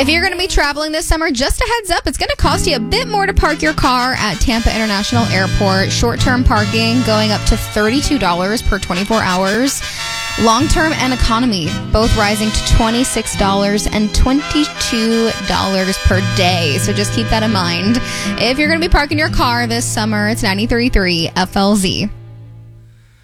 If you're going to be traveling this summer, just a heads up, it's going to cost you a bit more to park your car at Tampa International Airport. Short-term parking going up to $32 per 24 hours. Long-term and economy both rising to $26 and $22 per day. So just keep that in mind. If you're going to be parking your car this summer, it's 93.3 FLZ.